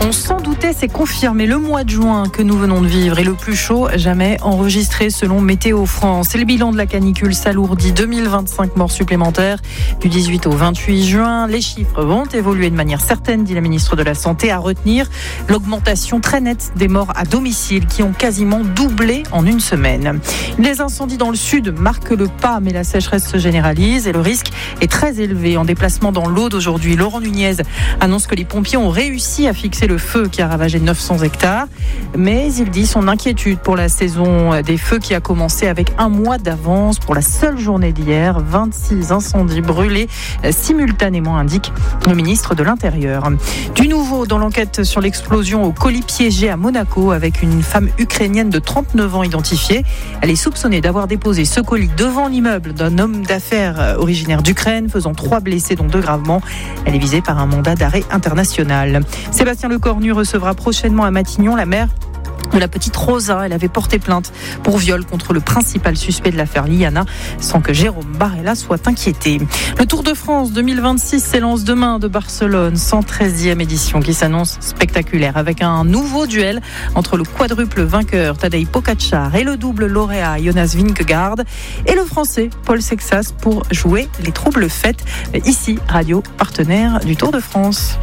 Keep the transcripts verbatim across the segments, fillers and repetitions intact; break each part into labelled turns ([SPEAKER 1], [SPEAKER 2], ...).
[SPEAKER 1] On s'en doutait, c'est confirmé. Le mois de juin que nous venons de vivre est le plus chaud jamais enregistré selon Météo France. Et le bilan de la canicule s'alourdit. deux mille vingt-cinq morts supplémentaires du dix-huit au vingt-huit juin. Les chiffres vont évoluer de manière certaine, dit la ministre de la Santé. À retenir l'augmentation très nette des morts à domicile qui ont quasiment doublé en une semaine. Les incendies dans le sud marquent le pas, mais la sécheresse se généralise et le risque est très élevé. En déplacement dans l'Aude aujourd'hui, Laurent Nunez annonce que les pompiers ont réussi à fixer le feu qui a ravagé neuf cents hectares. Mais il dit son inquiétude pour la saison des feux qui a commencé avec un mois d'avance. Pour la seule journée d'hier, vingt-six incendies brûlés simultanément, indique le ministre de l'Intérieur. Du nouveau dans l'enquête sur l'explosion au colis piégé à Monaco avec une femme ukrainienne de trente-neuf ans identifiée. Elle est soupçonnée d'avoir déposé ce colis devant l'immeuble d'un homme d'affaires originaire d'Ukraine, faisant trois blessés, dont deux gravement. Elle est visée par un mandat d'arrêt international. Sébastien Lecornu recevra prochainement à Matignon la mère de la petite Rosa. Elle avait porté plainte pour viol contre le principal suspect de l'affaire Liana, sans que Jérôme Barella soit inquiété. Le Tour de France deux mille vingt-six s'élance demain de Barcelone, cent treizième édition qui s'annonce spectaculaire avec un nouveau duel entre le quadruple vainqueur Tadej Pogačar et le double lauréat Jonas Vingegaard et le français Paul Sexas pour jouer les troubles fêtes. Ici, radio partenaire du Tour de France.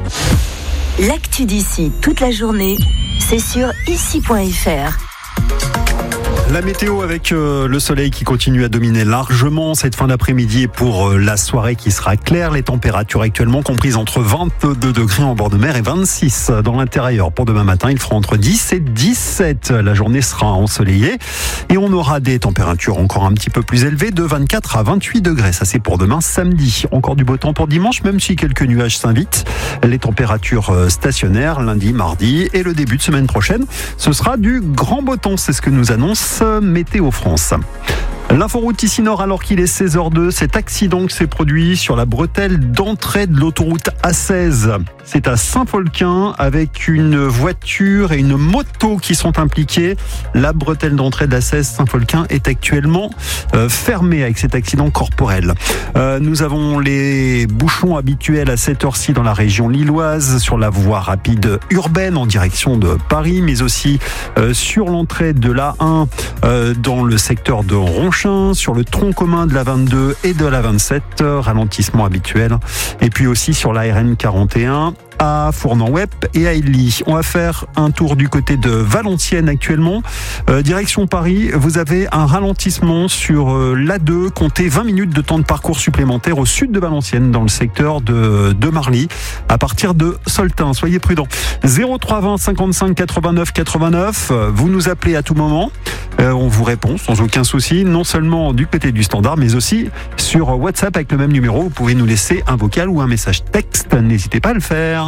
[SPEAKER 2] L'actu d'ici toute la journée, c'est sur ici point f r.
[SPEAKER 3] La météo avec euh, le soleil qui continue à dominer largement cette fin d'après-midi et pour euh, la soirée qui sera claire. Les températures actuellement comprises entre vingt-deux degrés en bord de mer et vingt-six dans l'intérieur. Pour demain matin, il fera entre dix et dix-sept. La journée sera ensoleillée et on aura des températures encore un petit peu plus élevées de vingt-quatre à vingt-huit degrés. Ça c'est pour demain samedi. Encore du beau temps pour dimanche, même si quelques nuages s'invitent. Les températures euh, stationnaires lundi, mardi et le début de semaine prochaine. Ce sera du grand beau temps, c'est ce que nous annonce Météo France. L'inforoute ici Nord alors qu'il est seize heures deux. Cet accident qui s'est produit sur la bretelle d'entrée de l'autoroute A seize. C'est à Saint-Folquin avec une voiture et une moto qui sont impliquées. La bretelle d'entrée de l'A seize Saint-Folquin est actuellement euh, fermée avec cet accident corporel. Euh, nous avons les bouchons habituels à cette heure-ci dans la région lilloise sur la voie rapide urbaine en direction de Paris, mais aussi euh, sur l'entrée de l'A un euh, dans le secteur de Ronchin, sur le tronc commun de la vingt-deux et de la vingt-sept, euh, ralentissement habituel. Et puis aussi sur la R N quarante et un à Fournan-Wep et à Illy. On va faire un tour du côté de Valenciennes actuellement. Euh, direction Paris, vous avez un ralentissement sur euh, l'A deux. Comptez vingt minutes de temps de parcours supplémentaire au sud de Valenciennes, dans le secteur de, de Marly, à partir de Soltin. Soyez prudents. zéro trois vingt cinquante-cinq quatre-vingt-neuf quatre-vingt-neuf. Vous nous appelez à tout moment. Euh, on vous répond sans aucun souci, non seulement du côté du standard, mais aussi sur WhatsApp avec le même numéro. Vous pouvez nous laisser un vocal ou un message texte. N'hésitez pas à le faire.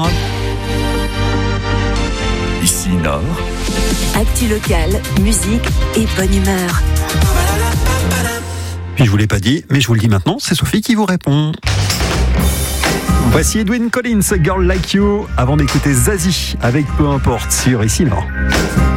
[SPEAKER 4] Ici Nord.
[SPEAKER 2] Actu locale, musique et bonne humeur.
[SPEAKER 3] Puis je vous l'ai pas dit, mais je vous le dis maintenant, c'est Sophie qui vous répond. Voici Edwyn Collins, Girl Like You, avant d'écouter Zazie avec Peu importe sur Ici Nord.